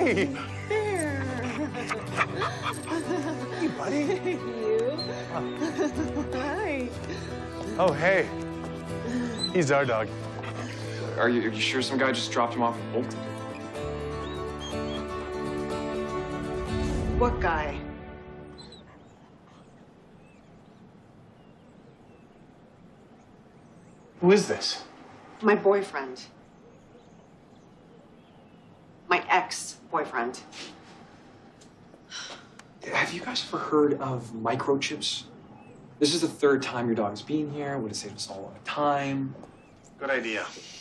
Hey! There. Hey, buddy. You. Hi. Oh, hey. He's our dog. Are you sure some guy just dropped him off and bolted? What guy? Who is this? My boyfriend. My ex-boyfriend. Have you guys ever heard of microchips? This is the third time your dog's been here. Would have saved us all a lot of time. Good idea.